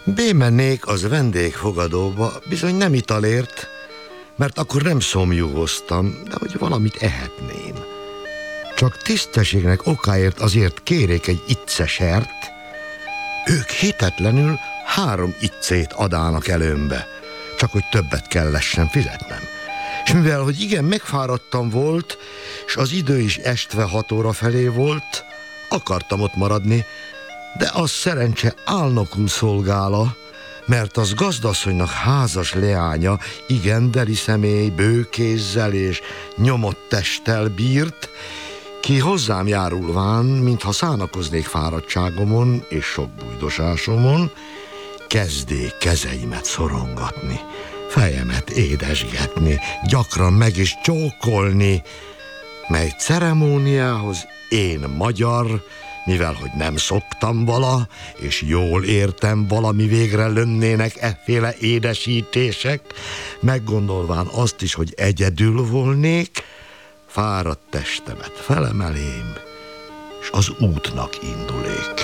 Bémennék az vendégfogadóba, bizony nem italért, mert akkor nem szomjúhoztam, de hogy valamit ehetném. Csak tisztességnek okáért azért kérék egy iccesert, ők hitetlenül 3 iccét adának előmbe, csak hogy többet kellessen fizetnem. És mivel, hogy igen megfáradtam volt, és az idő is estve 6 óra felé volt, akartam ott maradni, de az szerencse álnokul szolgála, mert az gazdasszonynak házas leánya igen deli személy, bőkézzel és nyomott testtel bírt, ki hozzám járulván, mintha szánakoznék fáradtságomon és sok bújdosásomon, kezdé kezeimet szorongatni, fejemet édesgetni, gyakran meg is csókolni, mely ceremóniához én magyar, mivel hogy nem szoktam vala, és jól értem valami végre lönnének efféle édesítések, meggondolván azt is, hogy egyedül volnék, fáradt testemet felemelém, és az útnak indulék.